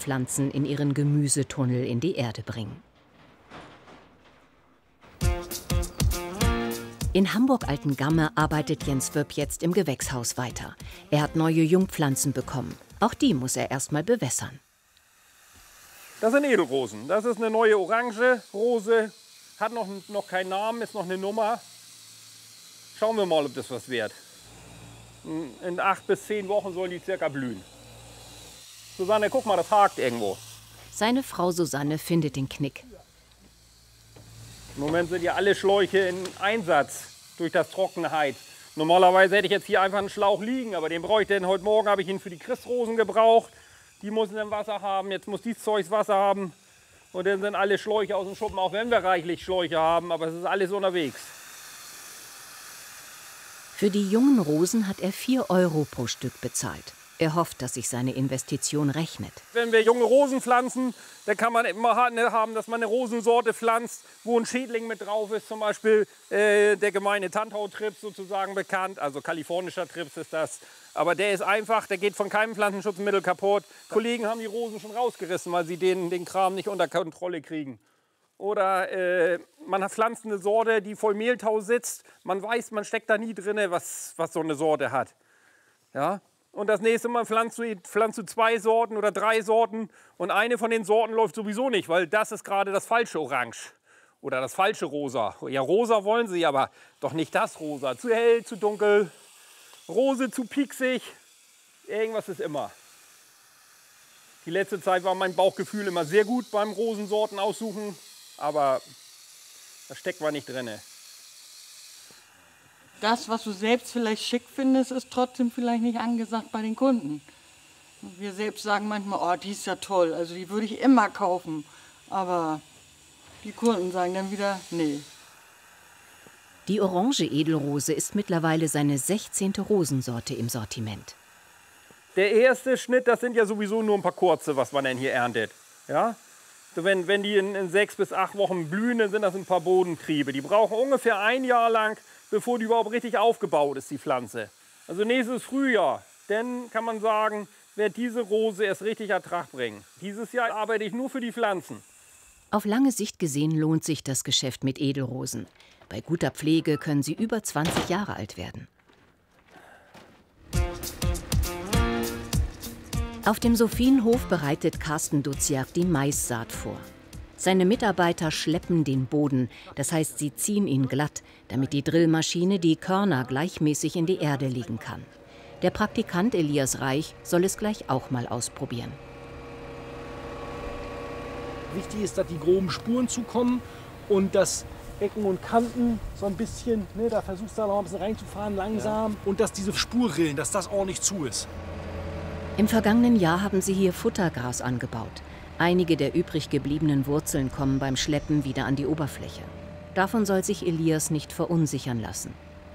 Jungpflanzen in ihren Gemüsetunnel in die Erde bringen. In Hamburg-Altengamme arbeitet Jens Wöpp jetzt im Gewächshaus weiter. Er hat neue Jungpflanzen bekommen. Auch die muss er erst mal bewässern. Das sind Edelrosen. Das ist eine neue orange Rose. Hat noch keinen Namen, ist noch eine Nummer. Schauen wir mal, ob das was wird. In 8 bis 10 Wochen sollen die circa blühen. Susanne, guck mal, das hakt irgendwo. Seine Frau Susanne findet den Knick. Im Moment sind ja alle Schläuche in Einsatz durch das Trockenheit. Normalerweise hätte ich jetzt hier einfach einen Schlauch liegen, aber den brauche ich denn. Heute Morgen habe ich ihn für die Christrosen gebraucht. Die müssen dann Wasser haben, jetzt muss dieses Zeug Wasser haben. Und dann sind alle Schläuche aus dem Schuppen, auch wenn wir reichlich Schläuche haben, aber es ist alles unterwegs. Für die jungen Rosen hat er 4 € pro Stück bezahlt. Er hofft, dass sich seine Investition rechnet. Wenn wir junge Rosen pflanzen, dann kann man immer haben, dass man eine Rosensorte pflanzt, wo ein Schädling mit drauf ist. Zum Beispiel der gemeine Tannhautrips sozusagen bekannt. Also kalifornischer Trips ist das. Aber der ist einfach, der geht von keinem Pflanzenschutzmittel kaputt. Kollegen haben die Rosen schon rausgerissen, weil sie den Kram nicht unter Kontrolle kriegen. Oder man pflanzt eine Sorte, die voll Mehltau sitzt. Man weiß, man steckt da nie drin, was so eine Sorte hat. Ja? Und das nächste Mal pflanzt du 2 Sorten oder 3 Sorten und eine von den Sorten läuft sowieso nicht, weil das ist gerade das falsche Orange oder das falsche Rosa. Ja, rosa wollen sie, aber doch nicht das Rosa. Zu hell, zu dunkel, Rose zu pieksig, irgendwas ist immer. Die letzte Zeit war mein Bauchgefühl immer sehr gut beim Rosensorten aussuchen, aber da steckt man nicht drin. Das, was du selbst vielleicht schick findest, ist trotzdem vielleicht nicht angesagt bei den Kunden. Wir selbst sagen manchmal, oh, die ist ja toll, also die würde ich immer kaufen. Aber die Kunden sagen dann wieder, nee. Die orange Edelrose ist mittlerweile seine 16. Rosensorte im Sortiment. Der erste Schnitt, das sind ja sowieso nur ein paar kurze, was man denn hier erntet. Ja? Wenn die in 6 bis 8 Wochen blühen, dann sind das ein paar Bodentriebe. Die brauchen ungefähr 1 Jahr lang, bevor die überhaupt richtig aufgebaut ist, die Pflanze. Also nächstes Frühjahr, dann kann man sagen, wird diese Rose erst richtig Ertrag bringen. Dieses Jahr arbeite ich nur für die Pflanzen. Auf lange Sicht gesehen lohnt sich das Geschäft mit Edelrosen. Bei guter Pflege können sie über 20 Jahre alt werden. Auf dem Sophienhof bereitet Carsten Duziak die Maissaat vor. Seine Mitarbeiter schleppen den Boden, das heißt, sie ziehen ihn glatt, damit die Drillmaschine die Körner gleichmäßig in die Erde legen kann. Der Praktikant Elias Reich soll es gleich auch mal ausprobieren. Wichtig ist, dass die groben Spuren zukommen und dass Ecken und Kanten so ein bisschen, ne, da versuchst du da noch ein bisschen reinzufahren, langsam. Ja. Und dass diese Spurrillen, dass das ordentlich zu ist. Im vergangenen Jahr haben sie hier Futtergras angebaut. Einige der übrig gebliebenen Wurzeln kommen beim Schleppen wieder an die Oberfläche. Davon soll sich Elias nicht verunsichern lassen.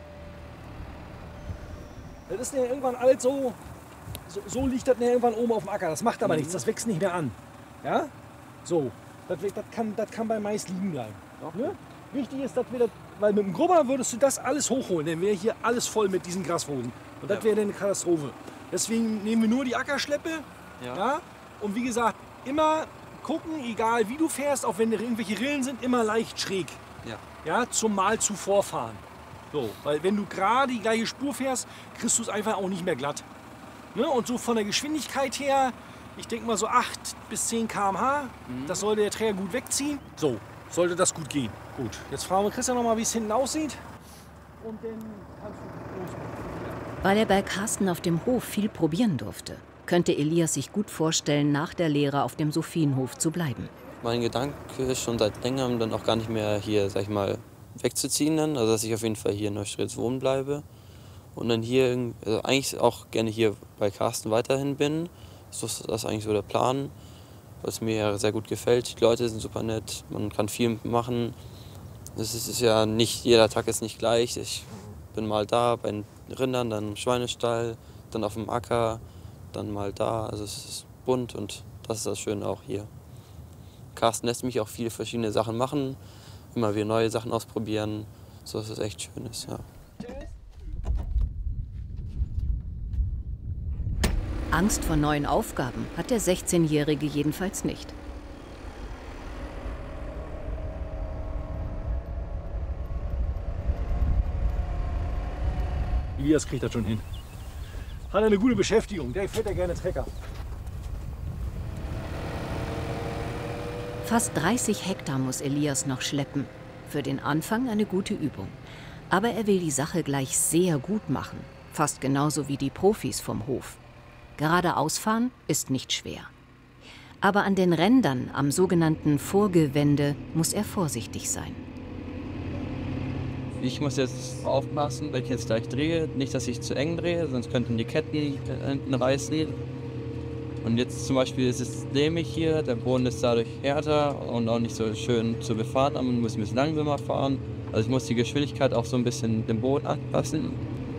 Das ist ja irgendwann alles so liegt das ja irgendwann oben auf dem Acker. Das macht aber nichts, das wächst nicht mehr an. Ja? So, das kann bei Mais liegen bleiben. Ne? Wichtig ist, dass wir das, weil mit dem Grubber würdest du das alles hochholen, dann wäre hier alles voll mit diesen Grasrosen. Und das wäre dann eine Katastrophe. Deswegen nehmen wir nur die Ackerschleppe. Ja? Und wie gesagt, immer gucken, egal wie du fährst, auch wenn irgendwelche Rillen sind, immer leicht schräg. Ja, zum Mal zuvor fahren. So, weil wenn du gerade die gleiche Spur fährst, kriegst du es einfach auch nicht mehr glatt. Ne? Und so von der Geschwindigkeit her, ich denke mal so 8 bis 10 km/h, das sollte der Träger gut wegziehen. So, sollte das gut gehen. Gut, jetzt fragen wir Christian noch mal, wie es hinten aussieht. Und dann kannst du loslegen. Weil er bei Carsten auf dem Hof viel probieren durfte, könnte Elias sich gut vorstellen, nach der Lehre auf dem Sophienhof zu bleiben. Mein Gedanke ist schon seit längerem dann auch gar nicht mehr hier, sag ich mal, wegzuziehen dann. Also dass ich auf jeden Fall hier in Neustrelitz wohnen bleibe. Und dann hier, also eigentlich auch gerne hier bei Carsten weiterhin bin. Das ist eigentlich so der Plan, was mir sehr gut gefällt. Die Leute sind super nett, man kann viel machen. Das ist ja nicht, jeder Tag ist nicht gleich. Ich bin mal da bei den Rindern, dann im Schweinestall, dann auf dem Acker, dann mal da. Also es ist bunt und das ist das Schöne auch hier. Carsten lässt mich auch viele verschiedene Sachen machen, immer wieder neue Sachen ausprobieren, so dass es echt schön ist, ja. Angst vor neuen Aufgaben hat der 16-Jährige jedenfalls nicht. Elias kriegt das schon hin. Hat eine gute Beschäftigung, der fährt ja gerne Trecker. Fast 30 Hektar muss Elias noch schleppen. Für den Anfang eine gute Übung. Aber er will die Sache gleich sehr gut machen. Fast genauso wie die Profis vom Hof. Geradeausfahren ist nicht schwer. Aber an den Rändern, am sogenannten Vorgewende, muss er vorsichtig sein. Ich muss jetzt aufpassen, wenn ich jetzt gleich drehe, nicht, dass ich zu eng drehe, sonst könnten die Ketten hinten reißen. Und jetzt zum Beispiel ist es lehmig hier, der Boden ist dadurch härter und auch nicht so schön zu befahren, aber man muss ein bisschen langsamer fahren. Also ich muss die Geschwindigkeit auch so ein bisschen dem Boden anpassen.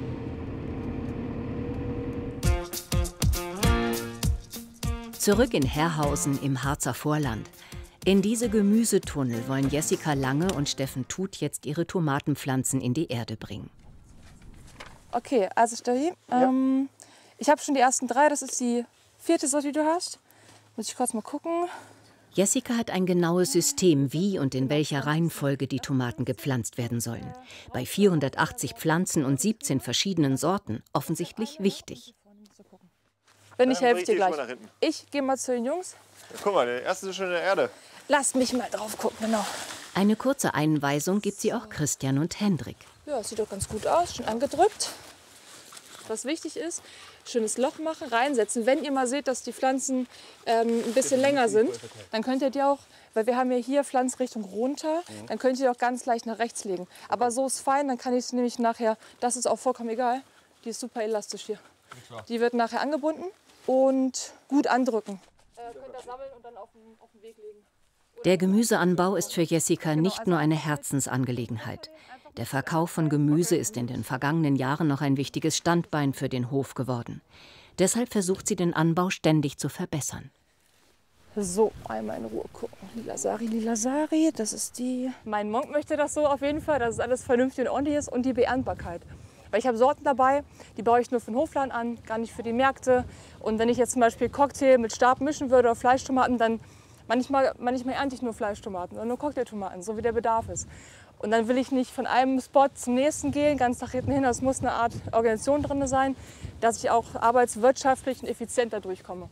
Zurück in Herrhausen im Harzer Vorland. In diese Gemüsetunnel wollen Jessica Lange und Steffen Tuth jetzt ihre Tomatenpflanzen in die Erde bringen. Okay, also Steffi, ich habe schon die ersten 3, das ist die 4. Sorte, die du hast. Muss ich kurz mal gucken. Jessica hat ein genaues System, wie und in welcher Reihenfolge die Tomaten gepflanzt werden sollen. Bei 480 Pflanzen und 17 verschiedenen Sorten offensichtlich wichtig. Wenn ich helfe dir gleich. Ich gehe mal zu den Jungs. Ja, guck mal, der erste ist schon in der Erde. Lass mich mal drauf gucken, genau. Eine kurze Einweisung gibt sie auch Christian und Hendrik. Ja, sieht doch ganz gut aus, schon angedrückt. Was wichtig ist, schönes Loch machen, reinsetzen. Wenn ihr mal seht, dass die Pflanzen ein bisschen länger sind, dann könnt ihr die auch, weil wir haben ja hier Pflanzrichtung runter, dann könnt ihr die auch ganz leicht nach rechts legen. Aber so ist fein, dann kann ich sie nämlich nachher, das ist auch vollkommen egal, die ist super elastisch hier. Die wird nachher angebunden und gut andrücken. Könnt ihr sammeln und dann auf den Weg legen. Der Gemüseanbau ist für Jessica nicht nur eine Herzensangelegenheit. Der Verkauf von Gemüse ist in den vergangenen Jahren noch ein wichtiges Standbein für den Hof geworden. Deshalb versucht sie, den Anbau ständig zu verbessern. So, einmal in Ruhe gucken. Lilasari, das ist die. Mein Monk möchte das so auf jeden Fall, dass es alles vernünftig und ordentlich ist und die Beerntbarkeit. Weil ich habe Sorten dabei, die baue ich nur für den Hofladen an, gar nicht für die Märkte. Und wenn ich jetzt zum Beispiel Cocktail mit Stab mischen würde oder Fleischtomaten, dann manchmal ernte ich nur Fleischtomaten oder nur Cocktailtomaten, so wie der Bedarf ist. Und dann will ich nicht von einem Spot zum nächsten gehen, ganz nach hinten hin. Es muss eine Art Organisation drin sein, dass ich auch arbeitswirtschaftlich und effizient da durchkomme.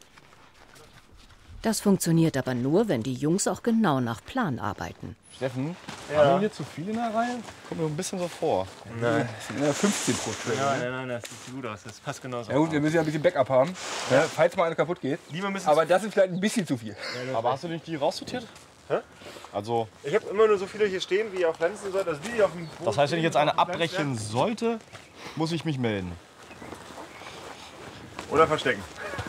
Das funktioniert aber nur, wenn die Jungs auch genau nach Plan arbeiten. Steffen, haben wir hier zu viel in der Reihe? Kommt mir ein bisschen so vor. Nein. Ja, 15 pro Stück. Nein, das sieht gut aus. Das passt genauso. Ja gut, wir müssen ja ein bisschen Backup haben, ja, falls mal eine kaputt geht. Aber das ist vielleicht ein bisschen zu viel. Aber hast du nicht die raussortiert? Hä? Also, ich habe immer nur so viele hier stehen, wie ihr auch pflanzen sollt. Also die auf dem Boden, das heißt, wenn ich jetzt eine abbrechen sollte, muss ich mich melden. Oder verstecken.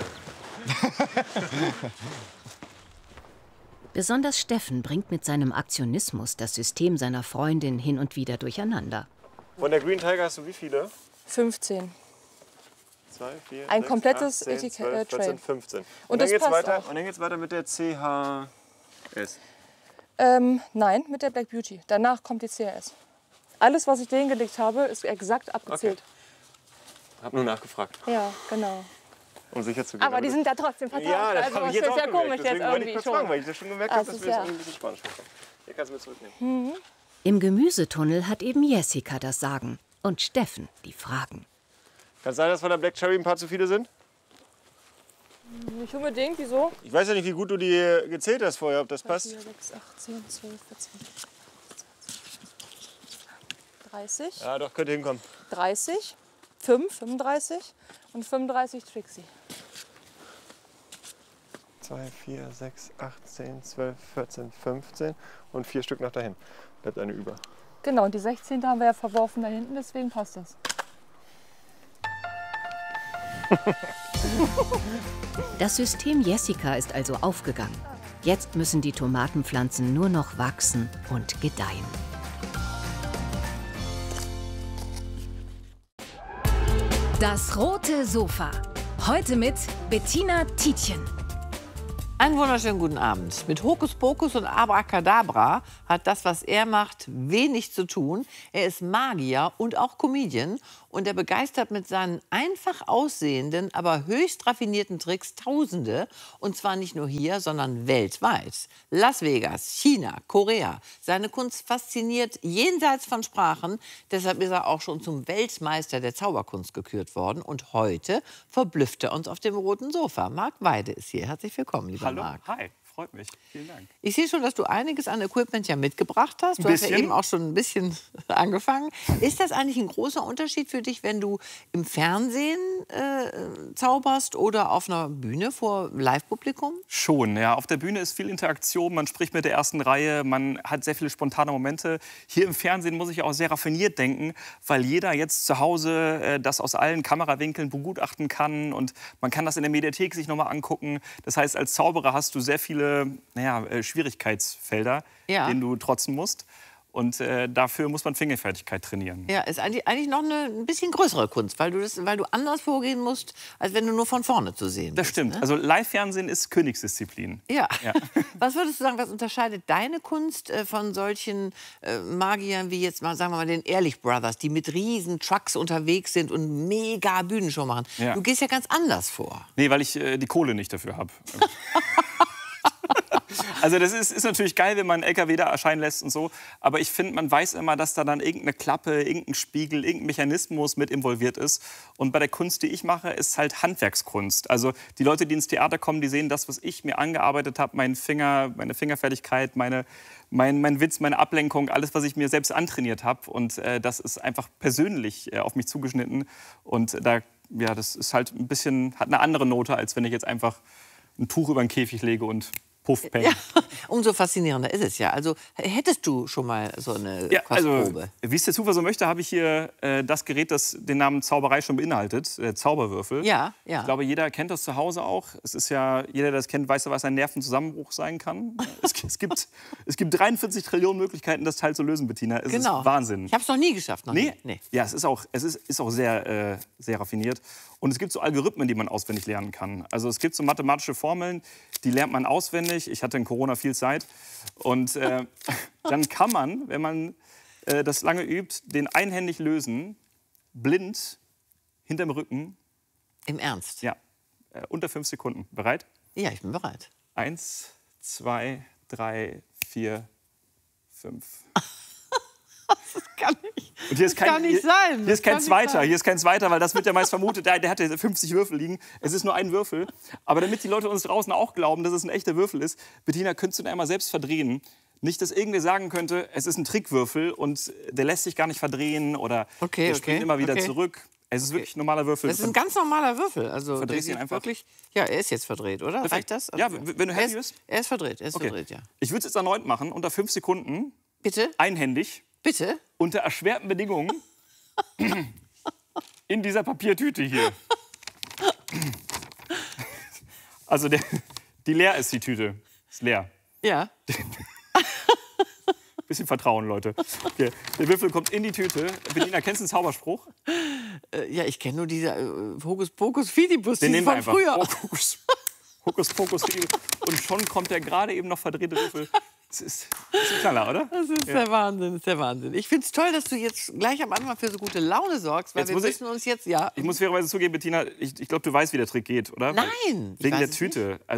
Besonders Steffen bringt mit seinem Aktionismus das System seiner Freundin hin und wieder durcheinander. Von der Green Tiger hast du wie viele? 15. 2, 4, Ein 6, komplettes 8, 10, 12, 14, 15. Und dann das geht's passt weiter. auch. Und dann geht's weiter mit der CHS. Nein, mit der Black Beauty. Danach kommt die CRS. Alles, was ich denen gelegt habe, ist exakt abgezählt. Okay. Hab nur nachgefragt. Ja, genau. Um sicher zu gehen. Aber die sind da trotzdem verteilt. Ja, das also, habe ich das jetzt ist auch ja gemerkt. komisch jetzt Deswegen wollte ich irgendwie kurz schon. fragen, weil ich das schon gemerkt habe, dass ist wir das ja- irgendwie ein bisschen Spanisch machen. Hier kannst du mir zurücknehmen. Im Gemüsetunnel hat eben Jessica das Sagen und Steffen die Fragen. Kann es sein, dass von der Black Cherry ein paar zu viele sind? Nicht unbedingt, wieso? Ich weiß ja nicht, wie gut du die gezählt hast vorher, ob das passt. 4, 6, 8, 10, 12, 14, 30, Ja, doch, könnte hinkommen. 30, 35 und 35 Trixie. 2, 4, 6, 8, 10, 12, 14, 15 und 4 Stück nach dahin. Bleibt eine über. Genau, und die 16. haben wir ja verworfen da hinten, deswegen passt das. Das System Jessica ist also aufgegangen. Jetzt müssen die Tomatenpflanzen nur noch wachsen und gedeihen. Das rote Sofa. Heute mit Bettina Tietjen. Einen wunderschönen guten Abend. Mit Hokuspokus und Abracadabra hat das, was er macht, wenig zu tun. Er ist Magier und auch Comedian Und er begeistert mit seinen einfach aussehenden, aber höchst raffinierten Tricks Tausende. Und zwar nicht nur hier, sondern weltweit. Las Vegas, China, Korea. Seine Kunst fasziniert jenseits von Sprachen. Deshalb ist er auch schon zum Weltmeister der Zauberkunst gekürt worden. Und heute verblüfft er uns auf dem roten Sofa. Marc Weide ist hier. Herzlich willkommen, lieber Hallo, Marc. hi, freut mich. Vielen Dank. Ich sehe schon, dass du einiges an Equipment ja mitgebracht hast. Du hast ja eben auch schon ein bisschen angefangen. Ist das eigentlich ein großer Unterschied für dich, wenn du im Fernsehen zauberst oder auf einer Bühne vor Live-Publikum? Schon, ja. Auf der Bühne ist viel Interaktion, man spricht mit der ersten Reihe, man hat sehr viele spontane Momente. Hier im Fernsehen muss ich auch sehr raffiniert denken, weil jeder jetzt zu Hause das aus allen Kamerawinkeln begutachten kann und man kann das in der Mediathek sich nochmal angucken. Das heißt, als Zauberer hast du sehr viele Schwierigkeitsfelder, denen du trotzen musst. Und dafür muss man Fingerfertigkeit trainieren. Ja, ist eigentlich noch ein bisschen größere Kunst, weil du anders vorgehen musst, als wenn du nur von vorne zu sehen bist. Das stimmt. Ne? Also Live-Fernsehen ist Königsdisziplin. Ja. Was würdest du sagen, was unterscheidet deine Kunst von solchen Magiern wie jetzt mal, sagen wir mal, den Ehrlich Brothers, die mit riesen Trucks unterwegs sind und mega Bühnenshow machen? Ja. Du gehst ja ganz anders vor. Nee, weil ich die Kohle nicht dafür habe. Also das ist natürlich geil, wenn man einen LKW da erscheinen lässt und so. Aber ich finde, man weiß immer, dass da dann irgendeine Klappe, irgendein Spiegel, irgendein Mechanismus mit involviert ist. Und bei der Kunst, die ich mache, ist halt Handwerkskunst. Also die Leute, die ins Theater kommen, die sehen das, was ich mir angearbeitet habe, meine Fingerfertigkeit, mein Witz, meine Ablenkung, alles, was ich mir selbst antrainiert habe. Und das ist einfach persönlich auf mich zugeschnitten. Und das ist halt ein bisschen, hat eine andere Note, als wenn ich jetzt einfach ein Tuch über den Käfig lege und Puff, Peng. Ja, umso faszinierender ist es ja. Also hättest du schon mal so eine Kostprobe? Also, wie es der Zufall so möchte, habe ich hier das Gerät, das den Namen Zauberei schon beinhaltet, der Zauberwürfel. Ja. Ich glaube, jeder kennt das zu Hause auch. Es ist ja, jeder, der das kennt, weiß ja, was ein Nervenzusammenbruch sein kann. Es gibt 43 Trillionen Möglichkeiten, das Teil zu lösen, Bettina. Es ist Wahnsinn. Ich habe es noch nie geschafft. Nee? Ja, es ist auch sehr raffiniert. Und es gibt so Algorithmen, die man auswendig lernen kann. Also es gibt so mathematische Formeln, die lernt man auswendig. Ich hatte in Corona viel Zeit. Und dann kann man, wenn man das lange übt, den einhändig lösen, blind, hinterm Rücken. Im Ernst? Ja, unter 5 Sekunden. Bereit? Ja, ich bin bereit. 1, 2, 3, 4, 5. Das kann nicht, und hier ist kann nicht sein. Hier ist kein zweiter, weil das wird ja meist vermutet, der hat ja 50 Würfel liegen. Es ist nur ein Würfel. Aber damit die Leute uns draußen auch glauben, dass es ein echter Würfel ist, Bettina, könntest du den einmal selbst verdrehen? Nicht, dass irgendwer sagen könnte, es ist ein Trickwürfel und der lässt sich gar nicht verdrehen oder der springt immer wieder zurück. Es ist wirklich ein normaler Würfel. Das ist ein ganz normaler Würfel. Also verdrehst ihn einfach. Wirklich, ja, er ist jetzt verdreht, oder? Perfekt. Reicht das? Ja, wenn du happy bist. Er ist verdreht, ja. Ich würde es jetzt erneut machen, unter 5 Sekunden. Bitte? Einhändig. Bitte? Unter erschwerten Bedingungen. In dieser Papiertüte hier. Also die leer ist, die Tüte. Ist leer. Ja. Bisschen Vertrauen, Leute. Okay. Der Würfel kommt in die Tüte. Bettina, kennst du den Zauberspruch? Ja, ich kenne nur diese Hokus Pokus Fidibus, den nehmen wir von einfach. Früher. Hokus Pokus Fidibus. Und schon kommt der gerade eben noch verdrehte Würfel. Das ist ein Knaller, oder? Das ist der Wahnsinn, das ist der Wahnsinn. Ich finde es toll, dass du jetzt gleich am Anfang für so gute Laune sorgst, weil wir müssen uns jetzt, Ich muss fairerweise zugeben, Bettina, ich glaube, du weißt, wie der Trick geht, oder? Nein! Wegen der Tüte. Nicht.